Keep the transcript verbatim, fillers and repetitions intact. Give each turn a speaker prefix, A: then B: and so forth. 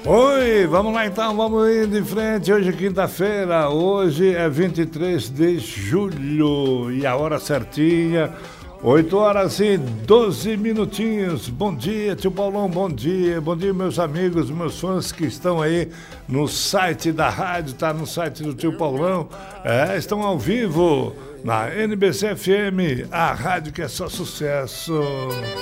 A: Oi, vamos lá então, vamos indo em frente. Hoje é quinta-feira, hoje é vinte e três de julho e a hora certinha, oito horas e doze minutinhos. Bom dia, tio Paulão, bom dia. Bom dia, meus amigos, meus fãs que estão aí no site da rádio, tá no site do tio Paulão. É, estão ao vivo na N B C F M, a rádio que é só sucesso.